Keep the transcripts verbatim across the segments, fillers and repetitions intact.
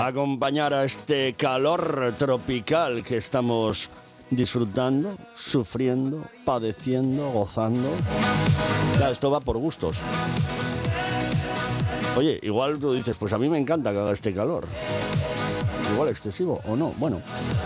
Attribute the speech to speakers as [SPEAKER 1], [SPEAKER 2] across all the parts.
[SPEAKER 1] acompañar a este calor tropical que estamos disfrutando, sufriendo, padeciendo, gozando. Claro, esto va por gustos. Oye, igual tú dices, pues a mí me encanta que haga este calor. Igual excesivo o no, bueno.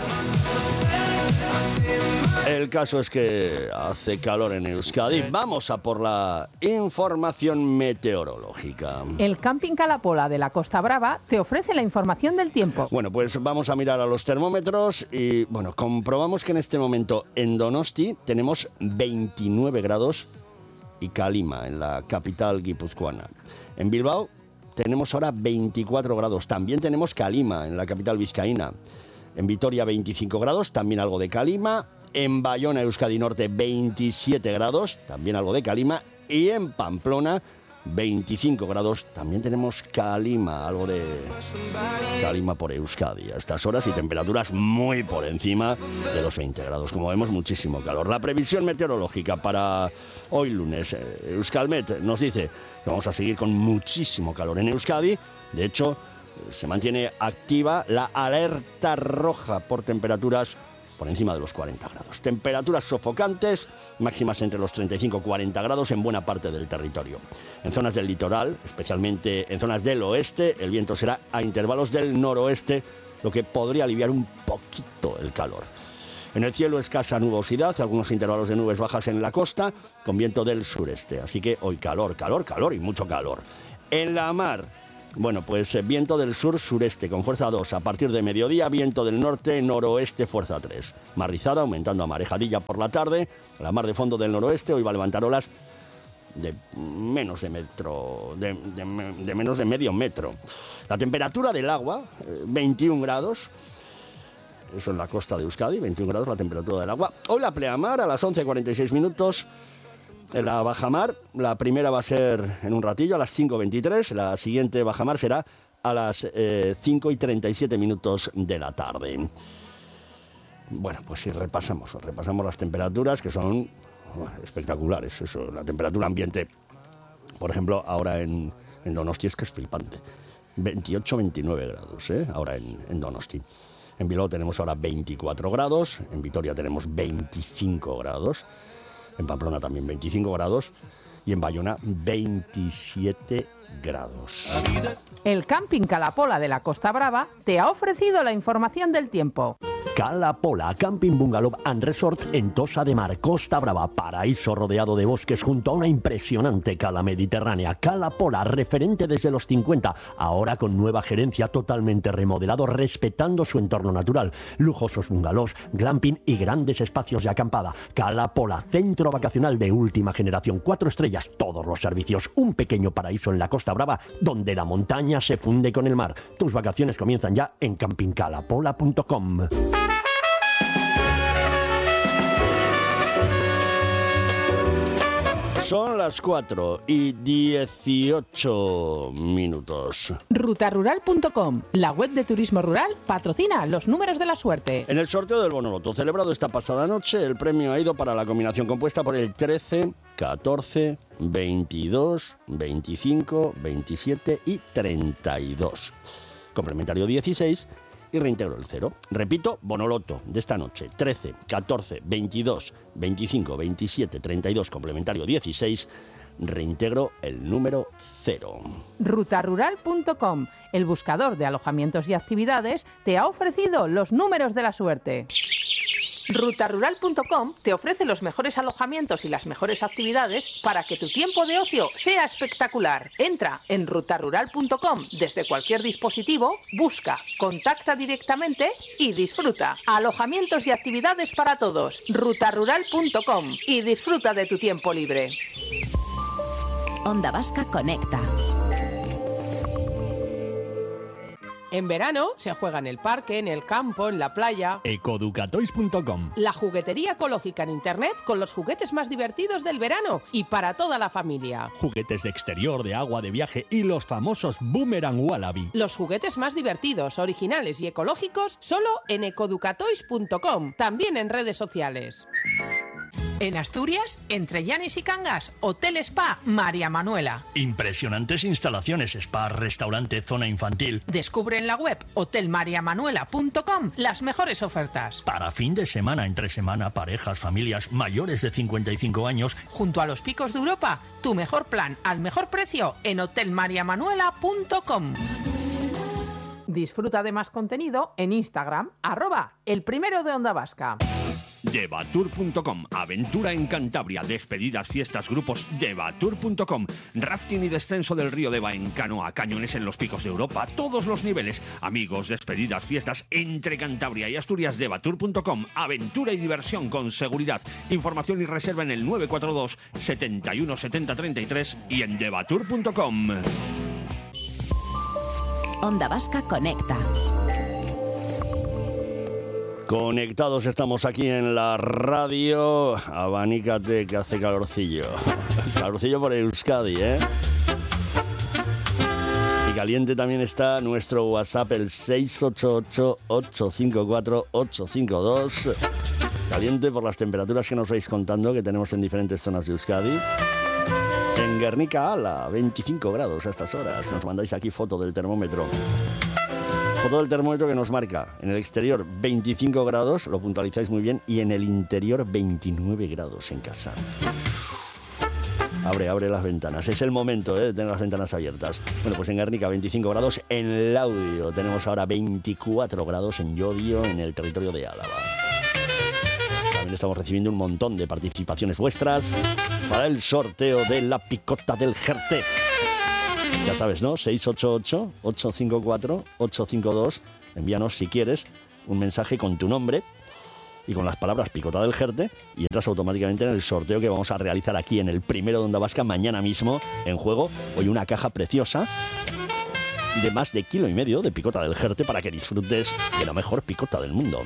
[SPEAKER 1] El caso es que hace calor en Euskadi. Vamos a por la información meteorológica.
[SPEAKER 2] El Camping Calapola de la Costa Brava te ofrece la información del tiempo.
[SPEAKER 1] Bueno, pues vamos a mirar a los termómetros y, bueno, comprobamos que en este momento en Donosti tenemos veintinueve grados y calima en la capital guipuzcoana. En Bilbao tenemos ahora veinticuatro grados. También tenemos calima en la capital vizcaína. En Vitoria veinticinco grados, también algo de calima. En Bayona, Euskadi Norte, veintisiete grados, también algo de calima. Y en Pamplona, veinticinco grados, también tenemos calima, algo de calima por Euskadi a estas horas y temperaturas muy por encima de los veinte grados. Como vemos, muchísimo calor. La previsión meteorológica para hoy lunes, Euskalmet nos dice que vamos a seguir con muchísimo calor en Euskadi. De hecho, se mantiene activa la alerta roja por temperaturas por encima de los cuarenta grados. Temperaturas sofocantes, máximas entre los treinta y cinco y cuarenta grados en buena parte del territorio. En zonas del litoral, especialmente en zonas del oeste, el viento será a intervalos del noroeste, lo que podría aliviar un poquito el calor. En el cielo escasa nubosidad, algunos intervalos de nubes bajas en la costa, con viento del sureste. Así que hoy calor, calor, calor y mucho calor. En la mar, bueno, pues viento del sur-sureste con fuerza dos. A partir de mediodía, viento del norte-noroeste, fuerza tres. Mar rizada, aumentando a marejadilla por la tarde. La mar de fondo del noroeste hoy va a levantar olas de menos de metro, de, de, de menos de medio metro. La temperatura del agua, veintiún grados. Eso en la costa de Euskadi, veintiún grados la temperatura del agua. Hoy la pleamar a las once cuarenta y seis minutos. En la bajamar, la primera va a ser en un ratillo, a las cinco veintitrés. La siguiente bajamar será a las eh, cinco y treinta y siete minutos de la tarde. Bueno, pues si repasamos, repasamos las temperaturas que son bueno, espectaculares. Eso, la temperatura ambiente, por ejemplo, ahora en, en Donosti es que es flipante. veintiocho veintinueve grados, ¿eh? Ahora en, en Donosti. En Bilbao tenemos ahora veinticuatro grados, en Vitoria tenemos veinticinco grados. En Pamplona también veinticinco grados y en Bayona veintisiete grados.
[SPEAKER 2] El Camping Calapola de la Costa Brava te ha ofrecido la información del tiempo.
[SPEAKER 3] Calapola, Camping Bungalow and Resort en Tossa de Mar, Costa Brava, paraíso rodeado de bosques junto a una impresionante cala mediterránea. Calapola, referente desde los cincuenta, ahora con nueva gerencia, totalmente remodelado, respetando su entorno natural. Lujosos bungalows, glamping y grandes espacios de acampada. Calapola, centro vacacional de última generación, cuatro estrellas, todos los servicios, un pequeño paraíso en la Costa Brava, donde la montaña se funde con el mar. Tus vacaciones comienzan ya en camping calapola punto com.
[SPEAKER 1] Son las cuatro y dieciocho minutos.
[SPEAKER 2] ruta rural punto com, la web de turismo rural, patrocina los números de la suerte.
[SPEAKER 1] En el sorteo del Bonoloto celebrado esta pasada noche, el premio ha ido para la combinación compuesta por el trece, catorce, veintidós, veinticinco, veintisiete y treinta y dos. Complementario dieciséis y reintegro el cero. Repito, Bonoloto de esta noche, trece, catorce, veintidós, veinticinco, veintisiete, treinta y dos, complementario dieciséis, reintegro el número cero.
[SPEAKER 2] ruta rural punto com, el buscador de alojamientos y actividades, te ha ofrecido los números de la suerte. ruta rural punto com te ofrece los mejores alojamientos y las mejores actividades para que tu tiempo de ocio sea espectacular. Entra en ruta rural punto com desde cualquier dispositivo, busca, contacta directamente y disfruta. Alojamientos y actividades para todos. ruta rural punto com y disfruta de tu tiempo libre.
[SPEAKER 4] Onda Vasca Conecta.
[SPEAKER 5] En verano se juega en el parque, en el campo, en la playa.
[SPEAKER 3] ecoducatoys punto com.
[SPEAKER 5] La juguetería ecológica en internet con los juguetes más divertidos del verano y para toda la familia.
[SPEAKER 3] Juguetes de exterior, de agua, de viaje y los famosos Boomerang Wallaby.
[SPEAKER 5] Los juguetes más divertidos, originales y ecológicos solo en ecoducatoys punto com, también en redes sociales.
[SPEAKER 2] En Asturias, entre Llanes y Cangas, Hotel Spa María Manuela.
[SPEAKER 3] Impresionantes instalaciones, spa, restaurante, zona infantil.
[SPEAKER 2] Descubre en la web hotel maria manuela punto com las mejores ofertas.
[SPEAKER 3] Para fin de semana, entre semana, parejas, familias mayores de cincuenta y cinco años.
[SPEAKER 2] Junto a los picos de Europa, tu mejor plan al mejor precio en hotel maria manuela punto com. Disfruta de más contenido en Instagram, arroba el primero de Onda Vasca.
[SPEAKER 6] Devatur punto com, aventura en Cantabria, despedidas, fiestas, grupos. Devatur punto com, rafting y descenso del río Deva en canoa, cañones en los picos de Europa, todos los niveles. Amigos, despedidas, fiestas entre Cantabria y Asturias. Devatur punto com, aventura y diversión con seguridad. Información y reserva en el nueve cuatro dos, setenta y uno, setenta, treinta y tres y en devatur punto com.
[SPEAKER 4] Onda Vasca Conecta.
[SPEAKER 1] Conectados estamos aquí en la radio. Abanícate que hace calorcillo. Calorcillo por Euskadi, ¿eh? Y caliente también está nuestro WhatsApp, el seis ocho ocho, ocho cinco cuatro, ocho cinco dos. Caliente por las temperaturas que nos vais contando que tenemos en diferentes zonas de Euskadi. En Guernica, ala, veinticinco grados a estas horas. Nos mandáis aquí foto del termómetro. Foto del termómetro que nos marca en el exterior veinticinco grados, lo puntualizáis muy bien, y en el interior veintinueve grados en casa. Abre, abre las ventanas. Es el momento, ¿eh?, de tener las ventanas abiertas. Bueno, pues en Guernica veinticinco grados, en Laudio tenemos ahora veinticuatro grados, en Llodio, en el territorio de Álava. También estamos recibiendo un montón de participaciones vuestras para el sorteo de la picota del Jerte. Ya sabes, ¿no? seis ocho ocho, ocho cinco cuatro, ocho cinco dos. Envíanos, si quieres, un mensaje con tu nombre y con las palabras picota del Jerte y entras automáticamente en el sorteo que vamos a realizar aquí en el primero de Onda Vasca mañana mismo. En juego hoy una caja preciosa de más de kilo y medio de picota del Jerte para que disfrutes de la mejor picota del mundo.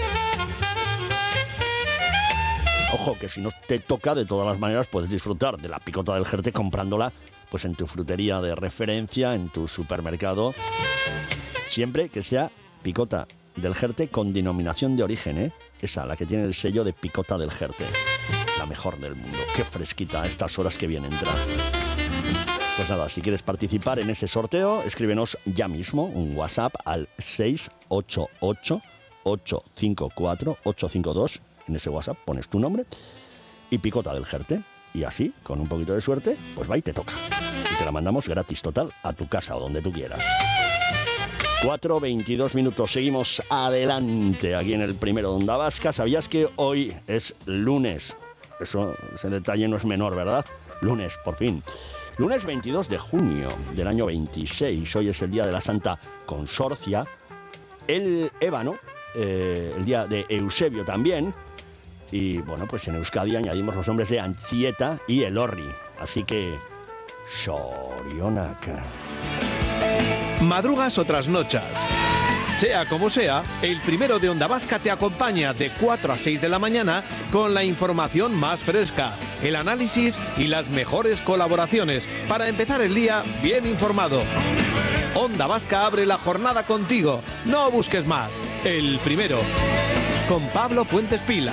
[SPEAKER 1] Ojo, que si no te toca, de todas las maneras puedes disfrutar de la picota del Jerte comprándola pues en tu frutería de referencia, en tu supermercado, siempre que sea picota del Jerte con denominación de origen, ¿eh? Esa, la que tiene el sello de picota del Jerte, la mejor del mundo. Qué fresquita a estas horas que viene a entrar. Pues nada, si quieres participar en ese sorteo, escríbenos ya mismo un WhatsApp al seis ocho ocho, ocho cinco cuatro, ocho cinco dos. En ese WhatsApp pones tu nombre y picota del Jerte. Y así, con un poquito de suerte, pues va y te toca. Y te la mandamos gratis total a tu casa o donde tú quieras. cuatro veintidós minutos, seguimos adelante aquí en el primero de Onda Vasca. ¿Sabías que hoy es lunes? Eso, ese detalle no es menor, ¿verdad? Lunes, por fin. Lunes veintidós de junio del año veintiséis. Hoy es el día de la Santa Consorcia. El ébano, eh, el día de Eusebio también. Y bueno, pues en Euskadi añadimos los nombres de Antzieta y Elorri. Así que, Sorionak.
[SPEAKER 7] Madrugas o trasnochas. Sea como sea, el primero de Onda Vasca te acompaña de cuatro a seis de la mañana con la información más fresca, el análisis y las mejores colaboraciones para empezar el día bien informado. Onda Vasca abre la jornada contigo. No busques más. El primero. Con Pablo Fuentes Pila.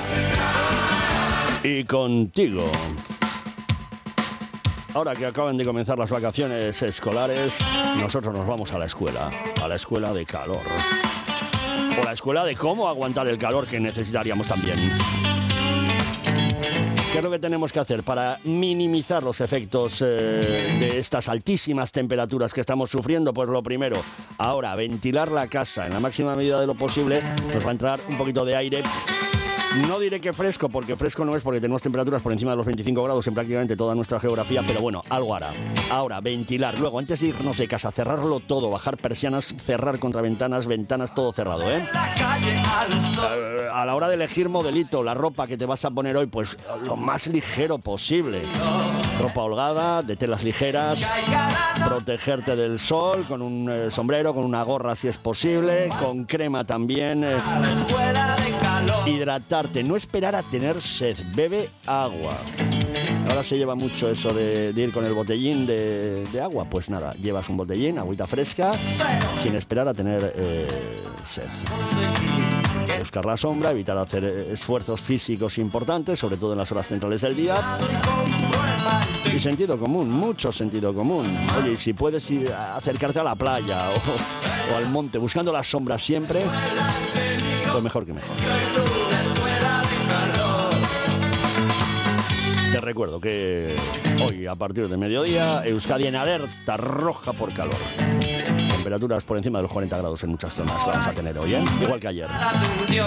[SPEAKER 1] Y contigo. Ahora que acaban de comenzar las vacaciones escolares, nosotros nos vamos a la escuela, a la escuela de calor. O la escuela de cómo aguantar el calor que necesitaríamos también. ¿Qué es lo que tenemos que hacer para minimizar los efectos eh, de estas altísimas temperaturas que estamos sufriendo? Pues lo primero, ahora, ventilar la casa en la máxima medida de lo posible. Nos va a entrar un poquito de aire. No diré que fresco, porque fresco no es, porque tenemos temperaturas por encima de los veinticinco grados en prácticamente toda nuestra geografía, pero bueno, algo hará. Ahora, ventilar. Luego, antes de irnos de casa, cerrarlo todo, bajar persianas, cerrar contraventanas, ventanas, todo cerrado, ¿eh? A la hora de elegir modelito, la ropa que te vas a poner hoy, pues lo más ligero posible. Ropa holgada, de telas ligeras, protegerte del sol, con un eh, sombrero, con una gorra si es posible, con crema también, eh, hidratarte, no esperar a tener sed, bebe agua. ahora se lleva mucho eso de, de ir con el botellín de, de agua, pues nada, llevas un botellín, agüita fresca, sin esperar a tener eh, sed. Buscar la sombra, evitar hacer esfuerzos físicos importantes, sobre todo en las horas centrales del día. Y sentido común, mucho sentido común. Oye, y si puedes ir a acercarte a la playa o, o al monte buscando la sombra siempre, pues mejor que mejor. Te recuerdo que hoy a partir de mediodía Euskadi en alerta roja por calor. Temperaturas por encima de los cuarenta grados en muchas zonas vamos a tener hoy, ¿eh? Igual que ayer.